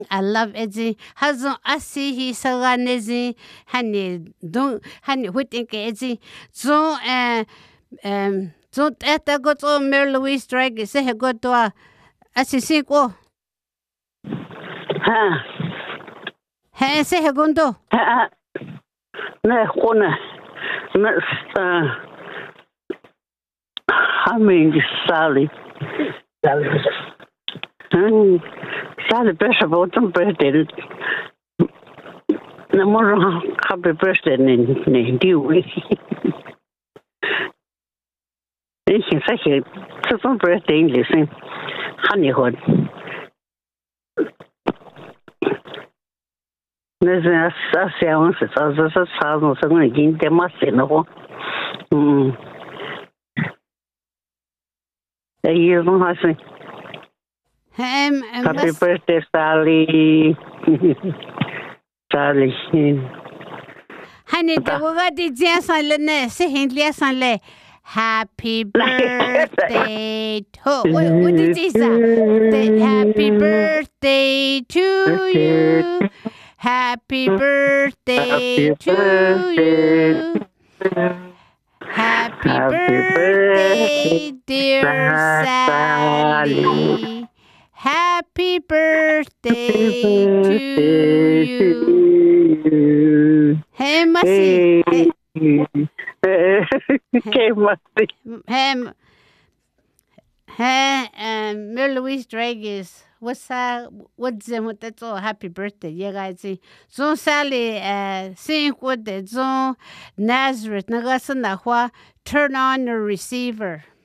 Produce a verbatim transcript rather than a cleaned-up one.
I love it. Hazon asihi saganezi hani don hani hutinke ezi zo eh um zo eta goto Mer Louise Drake se he goto asisi ko ha he se he gondo ha ne kona ne sta hamming Sally Sally Hmm. Sally best about them birthday. No more happy birthday in in Dewey. Ich sage, zu some birthday English. Honeyhood. Das ist das ja uns ist also das haben so eine Kind der Masse noch. Hm. Der hier noch hast Hem Happy birthday, Sally. Sally. Hani de waga di jia san le ne se hindlia san le Happy birthday to what did you say? Happy birthday to you. Happy birthday to you. Happy birthday, dear Sally. Happy birthday to you. Hey, Masi. Hey, Masi. Hey, hey, um, Mer Louise Dragis. What's that? What's the what that's all? Happy birthday, you guys. So Sally, uh, sing with the Zon Nazareth. Nagasana, turn on the receiver.